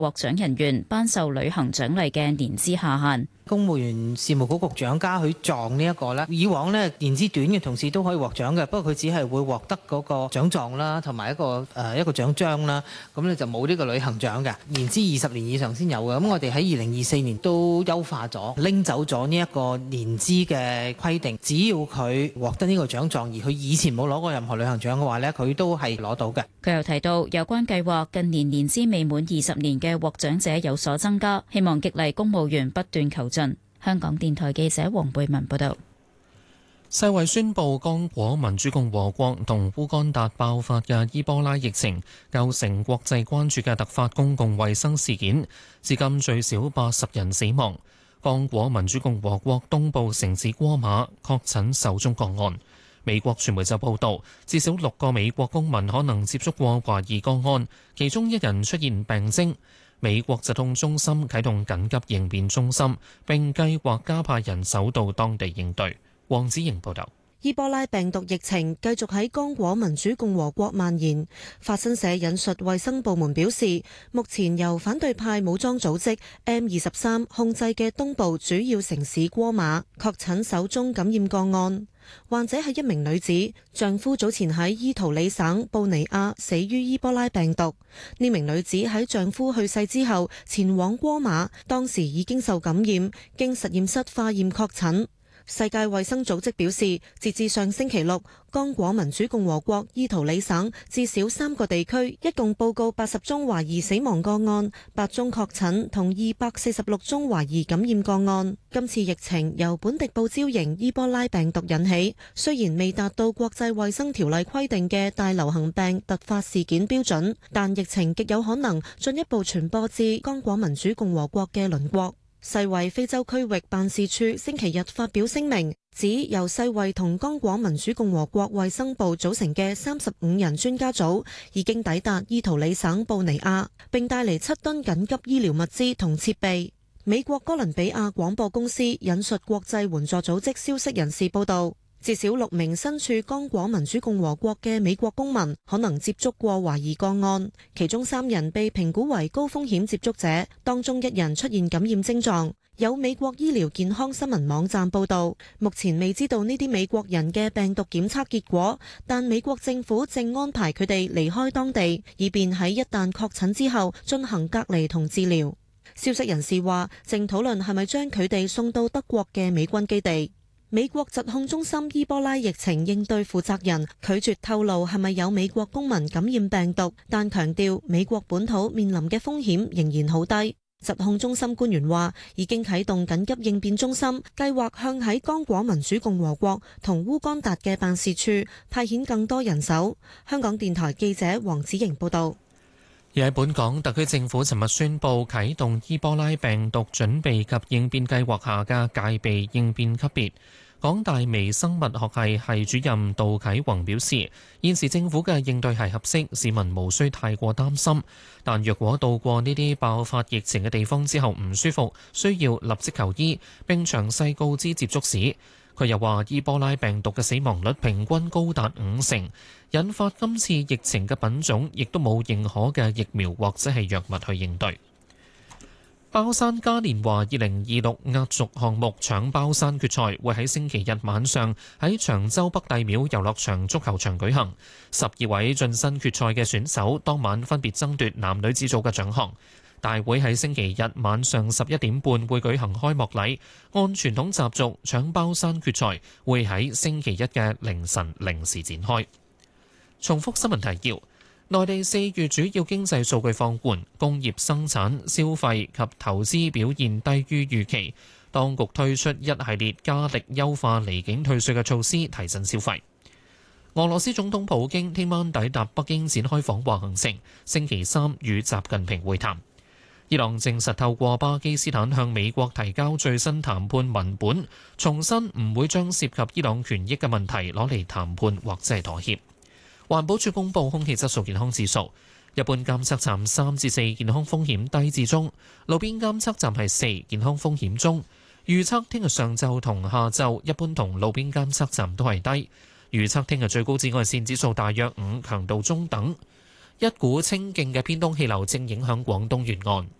獲獎人員頒授旅行獎勵嘅年資下限。 公務員事務局局長嘉許狀呢一個咧，以往咧年資短嘅同事都可以獲獎嘅，不過佢只係會獲得嗰個獎狀啦，同埋一個獎章啦，咁咧就冇呢個旅行獎嘅，年資20年以上先有嘅。咁我哋喺2024年都優化咗，拎走咗呢一個年資嘅規定，只要佢獲得呢個獎狀，而佢以前冇攞過任何旅行獎嘅話咧，佢都係攞到嘅。 佢又提到，有關計劃近年年資未滿20年嘅獲獎者有所增加，希望激勵公務員不斷求進。香港電台記者黃貝文報道。 世衛宣布，剛果民主共和國同烏干達爆發嘅伊波拉疫情構成國際關注嘅突發公共衛生事件，至今最少80人死亡。剛果民主共和國東部城市戈馬確診首宗個案。美國傳媒就報道，至少6個美國公民可能接觸過懷疑個案，其中1人出現病徵。美國疾控中心啟動緊急應變中心，並計劃加派人手到當地應對。黃子瑩報道。 伊波拉病毒疫情繼續喺剛果民主共和國蔓延。法新社引述衛生部門表示，目前由反對派武裝組織 M23 控制嘅東部主要城市戈馬確診首宗感染個案。患者係一名女子，丈夫早前喺伊圖里省布尼亞死於伊波拉病毒。呢名女子喺丈夫去世之後前往戈馬，當時已經受感染，經實驗室化驗確診。世界衛生組織表示，截至上星期六，剛果民主共和國伊圖里省至少3個地區一共報告80宗懷疑死亡個案，8宗確診同246宗懷疑感染個案。今次疫情由本地報招型伊波拉病毒引起，雖然未達到國際衛生條例規定嘅大流行病突發事件標準，但疫情極有可能進一步傳播至剛果民主共和國嘅鄰國。世衛非洲區域辦事處星期日發表聲明，指由世衛同剛果民主共和國衛生部組成嘅35人專家組已經抵達伊圖里省布尼亞，並帶嚟7噸緊急醫療物資同設備。美國哥倫比亞廣播公司引述國際援助組織消息人士報道，至少6名身處剛果民主共和國嘅美國公民可能接觸過懷疑個案，其中3人被評估為高風險接觸者，當中1人出現感染症狀。有美國醫療健康新聞網站報道，目前未知道呢啲美國人嘅病毒檢測結果，但美國政府正安排佢哋離開當地，以便喺一旦確診之後進行隔離同治療。消息人士話，正討論係咪將佢哋送到德國嘅美軍基地。美國疾控中心伊波拉疫情應對負責人拒絕透露係咪有美國公民感染病毒，但強調美國本土面臨嘅風險仍然好低。疾控中心官員話，已經啟動緊急應變中心，計劃向喺剛果民主共和國同烏干達嘅辦事處派遣更多人手。香港電台記者黃子瑩報道。 而喺本港，特區政府尋日宣布啟動伊波拉病毒準備及應變計劃下嘅戒備應變級別。港大微生物學系主任杜啟宏表示，現時政府嘅應對係合適，市民無需太過擔心。但若果到過呢啲爆發疫情嘅地方之後唔舒服，需要立即求醫，並詳細告知接觸史。佢又話，伊波拉病毒嘅死亡率平均高達50%，引發今次疫情嘅品種亦都冇認可嘅疫苗或者係藥物去應對。包山嘉年華2026壓軸項目搶包山決賽會喺星期日晚上喺長洲北帝廟遊樂場足球場舉行。12位晉身決賽嘅選手當晚分別爭奪男女子組嘅獎項。大會喺星期日晚上11點半會舉行開幕禮。按傳統習俗，搶包山決賽會喺星期一嘅凌晨0時展開。重複新聞提要。內地4月主要經濟數據放緩，工業生產、消費及投資表現低於預期。當局推出一系列加力優化離境退稅嘅措施，提振消費。俄羅斯總統普京聽晚抵達北京展開訪華行程，星期三與習近平會談。伊朗證實透過巴基斯坦向美國提交最新談判文本，重申唔會將涉及伊朗權益嘅問題攞嚟談判或者係妥協。環保署公布空氣質素健康指數，一般監測站3至4，健康風險低至中；路邊監測站係4，健康風險中。預測聽日上晝同下晝，一般同路邊監測站都係低。預測聽日最高紫外線指數大約5，強度中等。 一股清勁嘅偏東氣流正影響廣東沿岸。